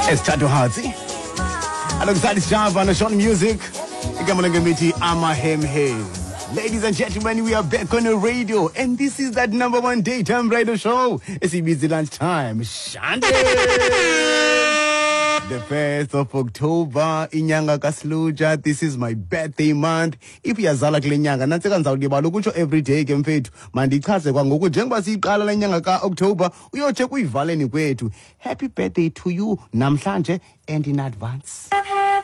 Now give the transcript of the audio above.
Esithathu Hatsi alongside Java and Sean Music. Igama lengemithi Amahem. Ladies and gentlemen, we are back on the radio, and this is that #1 daytime radio show. It's busy lunchtime. Shande! The 1st of October, inyanga kasluja. This is my birthday month. If yazala kule nyanga, nantseka ndizawulibala ukutsho every day ke mfethu. Mandichaze kwangoku njengoba siyiqala le nyanga ka-October, uyotshe kuyivaleni kwethu. Happy birthday to you namhlanje and in advance.